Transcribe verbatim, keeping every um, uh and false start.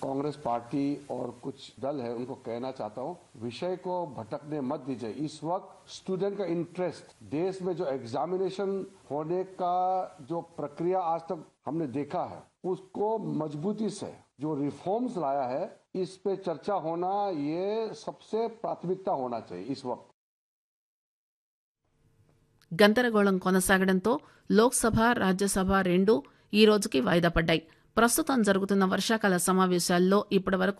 Congress party और कुछ दल है उनको कहना चाहता हूं, विषय को भटकने मत दीजिए। इस वक्त स्टूडेंट का इंटरेस्ट, देश में जो एग्जामिनेशन होने का जो प्रक्रिया आज तक हमने देखा है, उसको मजबूती से जो रिफॉर्म्स लाया है, इस पे चर्चा होना ये सबसे प्राथमिकता होना चाहिए इस वक्त। గందరగోళం కొనసాగడంతో లోక్సభ రాజ్యసభ రెండూ ఈ రోజుకి వాయిదా పడ్డాయి. ప్రస్తుతం జరుగుతున్న వర్షాకాల సమావేశాల్లో ఇప్పటివరకు